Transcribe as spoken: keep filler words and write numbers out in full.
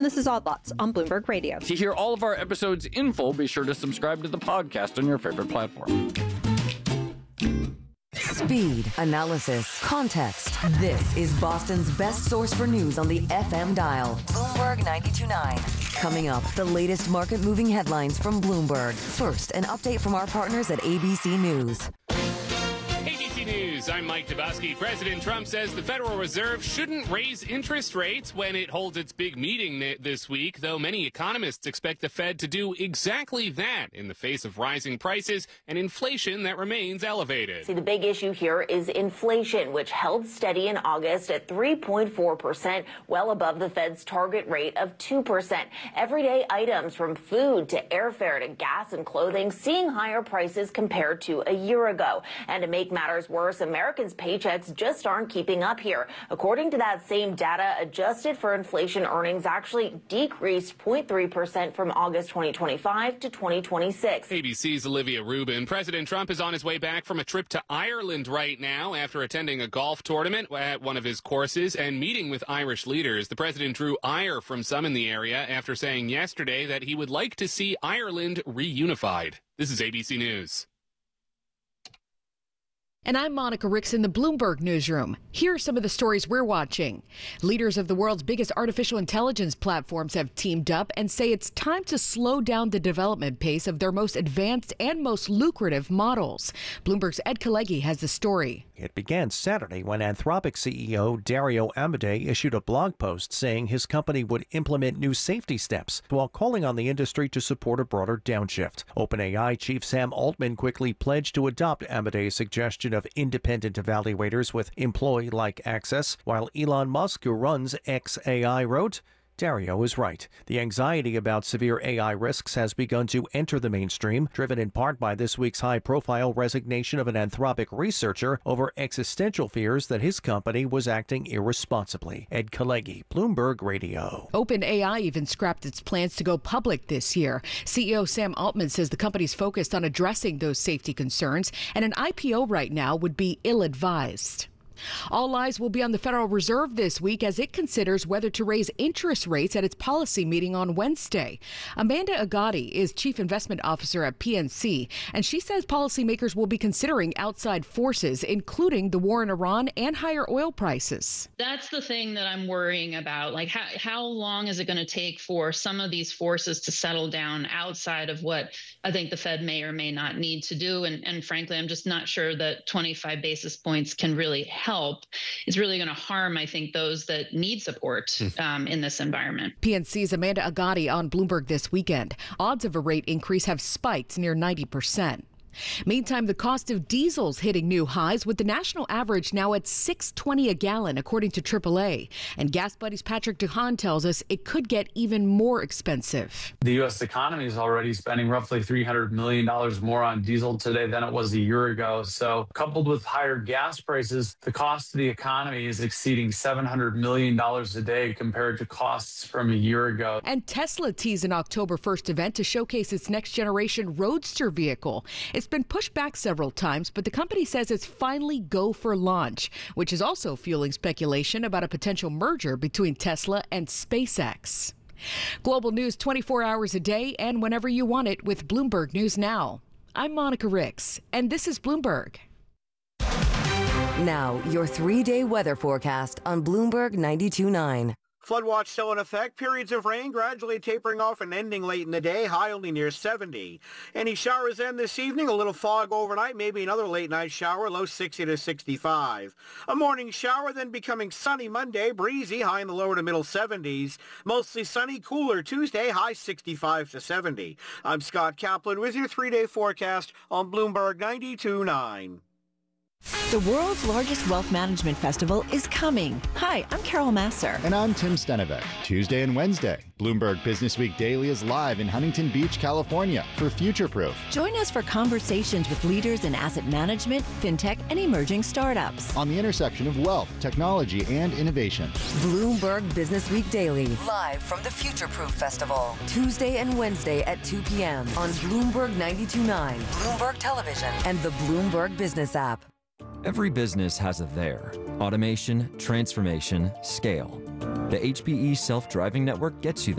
this is Odd Lots on Bloomberg Radio. To hear all of our episodes in full, be sure to subscribe to the podcast on your favorite platform. Speed, analysis, context. This is Boston's best source for news on the F M dial. Bloomberg ninety-two point nine. Coming up, the latest market-moving headlines from Bloomberg. First, an update from our partners at A B C News. A B C News, I'm Mike Dabowski. President Trump says the Federal Reserve shouldn't raise interest rates when it holds its big meeting this week, though many economists expect the Fed to do exactly that in the face of rising prices and inflation that remains elevated. See, the big issue here is inflation, which held steady in August at three point four percent, well above the Fed's target rate of two percent. Everyday items from food to airfare to gas and clothing seeing higher prices compared to a year ago. And to make matters worse, Americans' paychecks just aren't keeping up here. According to that same data, adjusted for inflation earnings actually decreased zero point three percent from August twenty twenty-five to twenty twenty-six. A B C's Olivia Rubin. President Trump is on his way back from a trip to Ireland right now after attending a golf tournament at one of his courses and meeting with Irish leaders. The president drew ire from some in the area after saying yesterday that he would like to see Ireland reunified. This is A B C News. And I'm Monica Ricks in the Bloomberg Newsroom. Here are some of the stories we're watching. Leaders of the world's biggest artificial intelligence platforms have teamed up and say it's time to slow down the development pace of their most advanced and most lucrative models. Bloomberg's Ed Kalegi has the story. It began Saturday when Anthropic C E O Dario Amodei issued a blog post saying his company would implement new safety steps while calling on the industry to support a broader downshift. OpenAI chief Sam Altman quickly pledged to adopt Amodei's suggestion of independent evaluators with employee-like access, while Elon Musk, who runs X A I, wrote, Dario is right. The anxiety about severe A I risks has begun to enter the mainstream, driven in part by this week's high-profile resignation of an Anthropic researcher over existential fears that his company was acting irresponsibly. Ed Kalegi, Bloomberg Radio. OpenAI even scrapped its plans to go public this year. C E O Sam Altman says the company's focused on addressing those safety concerns, and an I P O right now would be ill-advised. All eyes will be on the Federal Reserve this week as it considers whether to raise interest rates at its policy meeting on Wednesday. Amanda Agati is Chief Investment Officer at P N C, and she says policymakers will be considering outside forces, including the war in Iran and higher oil prices. That's the thing that I'm worrying about. Like, how, how long is it going to take for some of these forces to settle down outside of what I think the Fed may or may not need to do? And, and frankly, I'm just not sure that twenty-five basis points can really help. help is really going to harm, I think, those that need support um, in this environment. P N C's Amanda Agati on Bloomberg this weekend. Odds of a rate increase have spiked near ninety percent. Meantime, the cost of diesel's hitting new highs, with the national average now at six twenty a gallon, according to triple A. And Gas Buddy's Patrick DeHaan tells us it could get even more expensive. The U S economy is already spending roughly three hundred million dollars more on diesel today than it was a year ago. So coupled with higher gas prices, the cost to the economy is exceeding seven hundred million dollars a day compared to costs from a year ago. And Tesla teased an October first event to showcase its next generation Roadster vehicle. It's been pushed back several times, but the company says it's finally go for launch, which is also fueling speculation about a potential merger between Tesla and SpaceX. Global news twenty-four hours a day and whenever you want it with Bloomberg News Now. I'm Monica Ricks, and this is Bloomberg. Now, your three-day weather forecast on Bloomberg ninety-two point nine. Flood watch still in effect. Periods of rain gradually tapering off and ending late in the day. High only near seventy. Any showers end this evening. A little fog overnight. Maybe another late night shower. Low sixty to sixty-five. A morning shower, then becoming sunny Monday. Breezy. High in the lower to middle seventies. Mostly sunny. Cooler Tuesday. High sixty-five to seventy. I'm Scott Kaplan with your three-day forecast on Bloomberg ninety-two point nine. The world's largest wealth management festival is coming. Hi, I'm Carol Masser. And I'm Tim Stenevec. Tuesday and Wednesday, Bloomberg Business Week Daily is live in Huntington Beach, California for Futureproof. Join us for conversations with leaders in asset management, fintech, and emerging startups. On the intersection of wealth, technology, and innovation. Bloomberg Business Week Daily, live from the Futureproof Festival. Tuesday and Wednesday at two p.m. on Bloomberg ninety-two point nine, Bloomberg Television, and the Bloomberg Business app. Every business has a there. Automation, transformation, scale. The H P E self-driving network gets you